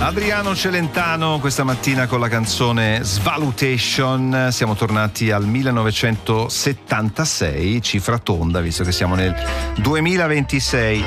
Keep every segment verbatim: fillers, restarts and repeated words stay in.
Adriano Celentano questa mattina con la canzone Svalutation. Siamo tornati al millenovecentosettantasei, cifra tonda visto che siamo nel duemilaventisei.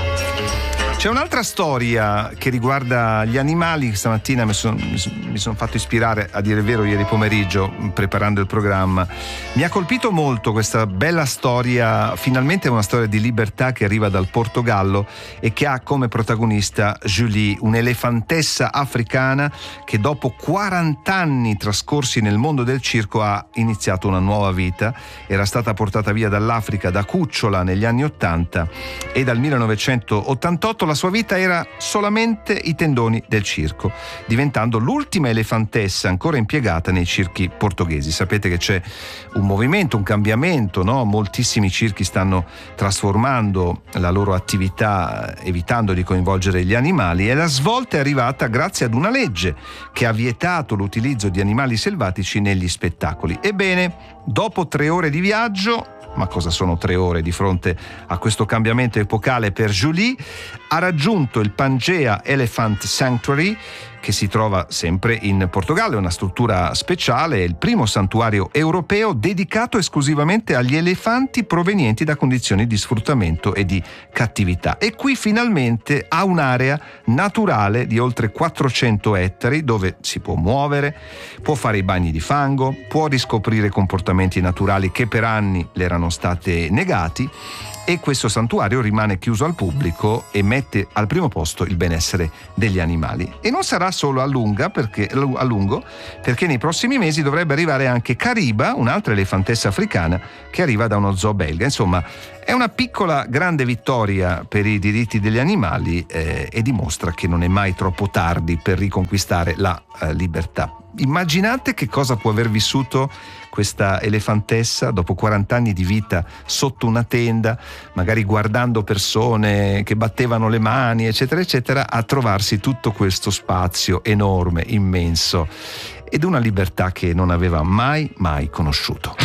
C'è un'altra storia che riguarda gli animali. Stamattina mi sono mi son fatto ispirare, a dire il vero, ieri pomeriggio preparando il programma. Mi ha colpito molto questa bella storia, finalmente una storia di libertà che arriva dal Portogallo e che ha come protagonista Julie, un'elefantessa africana che dopo quaranta anni trascorsi nel mondo del circo ha iniziato una nuova vita. Era stata portata via dall'Africa da cucciola negli anni ottanta e dal millenovecentottantotto la sua vita era solamente i tendoni del circo, diventando l'ultima elefantessa ancora impiegata nei circhi portoghesi. Sapete che c'è un movimento, un cambiamento, no? Moltissimi circhi stanno trasformando la loro attività evitando di coinvolgere gli animali, e la svolta è arrivata grazie ad una legge che ha vietato l'utilizzo di animali selvatici negli spettacoli. Ebbene, dopo tre ore di viaggio, ma cosa sono tre ore di fronte a questo cambiamento epocale per Julie, ha raggiunto il Pangea Elephant Sanctuary, che si trova sempre in Portogallo. È una struttura speciale, è il primo santuario europeo dedicato esclusivamente agli elefanti provenienti da condizioni di sfruttamento e di cattività. E qui finalmente ha un'area naturale di oltre quattrocento ettari dove si può muovere, può fare i bagni di fango, può riscoprire comportamenti naturali che per anni le erano stati negati. E questo santuario rimane chiuso al pubblico e mette al primo posto il benessere degli animali. E non sarà solo a, lunga perché, a lungo, perché nei prossimi mesi dovrebbe arrivare anche Kariba, un'altra elefantessa africana che arriva da uno zoo belga. Insomma, è una piccola grande vittoria per i diritti degli animali eh, e dimostra che non è mai troppo tardi per riconquistare la eh, libertà. Immaginate che cosa può aver vissuto questa elefantessa dopo quaranta anni di vita sotto una tenda, magari guardando persone che battevano le mani, eccetera, eccetera, a trovarsi tutto questo spazio enorme, immenso, ed una libertà che non aveva mai, mai conosciuto.